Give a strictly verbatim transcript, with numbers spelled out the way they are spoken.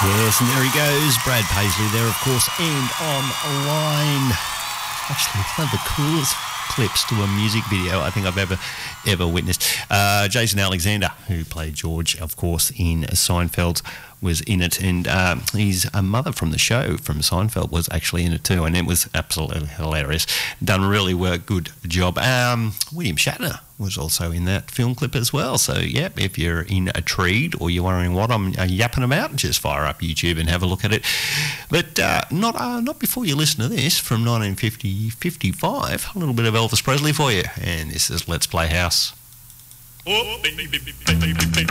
Yes, and there he goes, Brad Paisley there, of course, and online. Actually, one of the coolest clips to a music video I think I've ever, ever witnessed. Uh, Jason Alexander, who played George, of course, in Seinfeld, was in it, and uh, his uh, mother from the show from Seinfeld was actually in it too, and it was absolutely hilarious. Done really well, good job. Um, William Shatner was also in that film clip as well. So, yeah, if you're intrigued or you're wondering what I'm uh, yapping about, just fire up YouTube and have a look at it. But uh, not uh, not before you listen to this from nineteen fifty, fifty-five, a little bit of Elvis Presley for you, and this is Let's Play House. Oh, baby, baby, baby, baby.